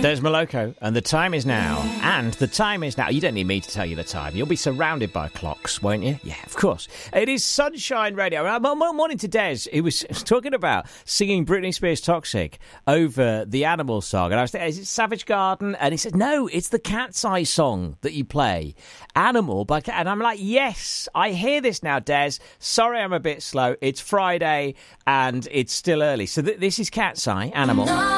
There's Moloko, and the time is now. And the time is now. You don't need me to tell you the time. You'll be surrounded by clocks, won't you? Yeah, of course. It is Sunshine Radio. Morning to Des, who was talking about singing Britney Spears' Toxic over the Animal song. And I was thinking, is it Savage Garden? And he said, no, it's the Cat's Eye song that you play. Animal by Cat. And I'm like, yes, I hear this now, Des. Sorry I'm a bit slow. It's Friday, and it's still early. So this is Cat's Eye, Animal.